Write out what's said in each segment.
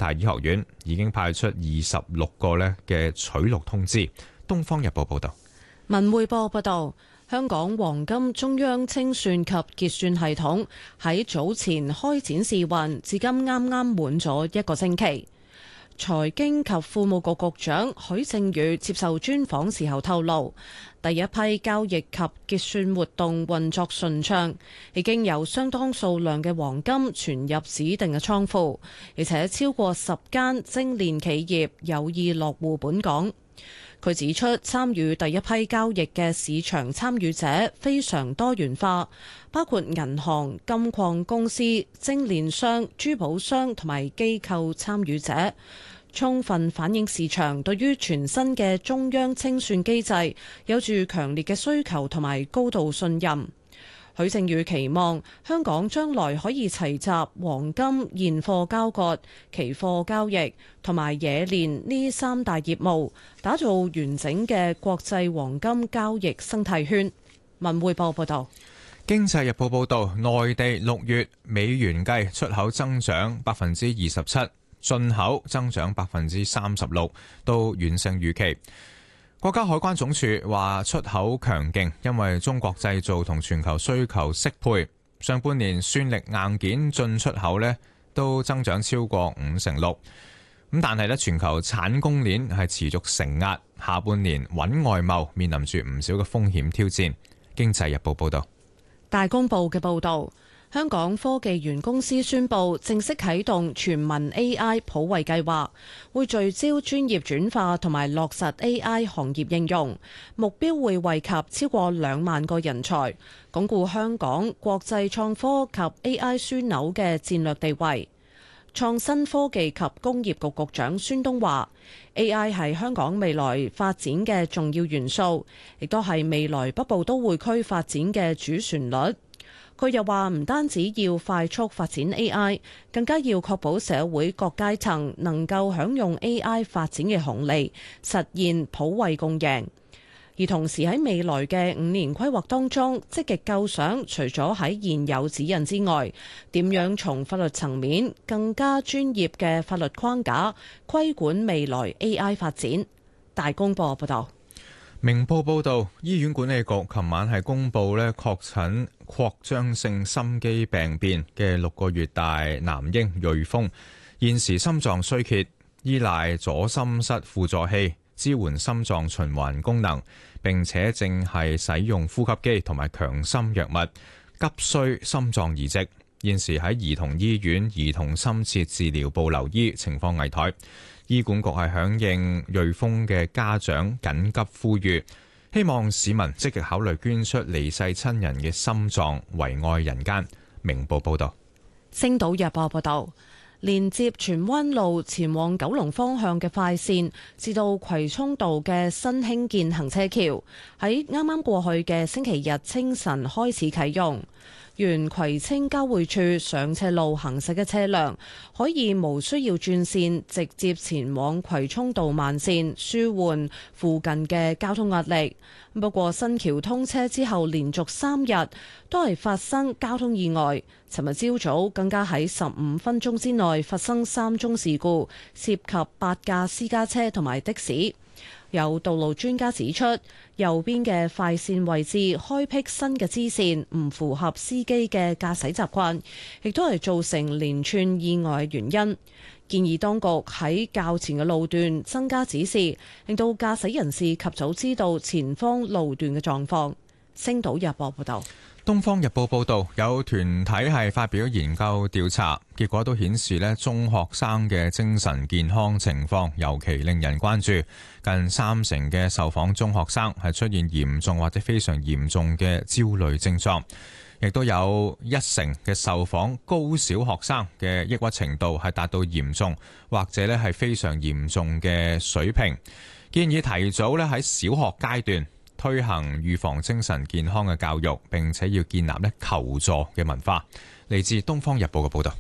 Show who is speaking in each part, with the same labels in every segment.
Speaker 1: 大醫學院已經派出26個嘅取錄通知。東方日報報道。
Speaker 2: 文匯報報道，香港黃金中央清算及結算系統喺早前開展試運，至今啱啱滿咗一個星期。財經及庫務局局長許正宇接受專訪時候透露，第一批交易及結算活動運作順暢，已經有相當數量嘅黃金存入指定嘅倉庫，而且超過10間精煉企業有意落戶本港。佢指出，參與第一批交易嘅市場參與者非常多元化，包括銀行、金礦公司、精煉商、珠寶商同埋機構參與者，充分反映市場對於全新嘅中央清算機制有住強烈嘅需求同埋高度信任。許正宇期望香港將來可以齊集黃金現貨交割、期貨交易同埋冶煉呢3大業務，打造完整嘅國際黃金交易生態圈。文匯報報道。
Speaker 1: 經濟日報報道，內地6月美元計出口增長27%，進口增長36%，都遠勝預期。國家海關總署話出口強勁，因為中國製造同全球需求適配。上半年算力硬件進出口都增長超過6%，但係全球產供鏈係持續承壓，下半年穩外貿面臨住唔少嘅風險挑戰。經濟日報報道。
Speaker 2: 大公報嘅報導，香港科技園公司宣布正式啟動全民 AI 普惠計劃，會聚焦專業轉化同埋落實 AI 行業應用，目標會惠及超過2萬個人才，鞏固香港國際創科及 AI 樞紐嘅戰略地位。創新科技及工業局局長孫東話 ：AI 係香港未來發展嘅重要元素，亦都係未來北部都會區發展嘅主旋律。佢又話唔單止要快速發展 AI， 更加要確保社會各階層能夠享用 AI 發展嘅紅利，實現普惠共贏。而同時喺未來嘅5年規劃當中，積極構想除咗喺現有指引之外，點樣從法律層面更加專業嘅法律框架規管未來 AI 發展。大公報報道。
Speaker 1: 明報報道，醫院管理局琴晚係公布確診擴張性心肌病變嘅6個月大男嬰瑞豐，現時心臟衰竭，依賴左心室輔助器支援心臟循環功能，並且正係使用呼吸機同埋強心藥物，急需心臟移植。現時喺兒童醫院兒童深切治療部留醫，情況危殆。醫管局係響應瑞豐嘅家長緊急呼籲，希望市民積極考慮捐出離世親人嘅心臟，為愛人間。明報報道。
Speaker 2: 星島日報報道，連接荃灣路前往九龍方向嘅快線至到葵涌道嘅新興建行車橋，喺啱啱過去嘅星期日清晨開始啟用。沿葵青交匯處上斜路行駛嘅車輛可以無需要轉線，直接前往葵涌道慢線，舒緩附近嘅交通壓力。不過新橋通車之後，連續3日都係發生交通意外。尋日朝早更加喺15分鐘之內發生3宗事故，涉及8架私家車同埋的士。有道路專家指出，右邊嘅快線位置開闢新嘅支線，唔符合司機嘅駕駛習慣，亦都係造成連串意外嘅原因。建議當局喺較前嘅路段增加指示，令到駕駛人士及早知道前方路段嘅狀況。星島日報報道。
Speaker 1: 東方日報報道，有團體係發表研究調查，結果都顯示中學生嘅精神健康情況尤其令人關注。近30%嘅受訪中學生係出現嚴重或者非常嚴重嘅焦慮症狀，亦都有1成嘅受訪高小學生嘅抑鬱程度係達到嚴重或者係非常嚴重嘅水平。建議提早喺小學階段推行預防精神健康嘅教育，並且要建立求助嘅文化。嚟自《東方日報》嘅報道。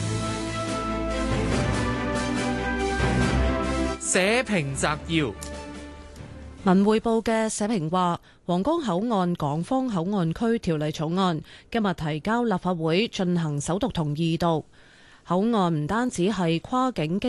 Speaker 3: 社評摘要：
Speaker 2: 文匯報嘅社評話，皇崗口岸港方口岸區條例草案今日提交立法會進行首讀同二讀。口岸唔單止係跨境機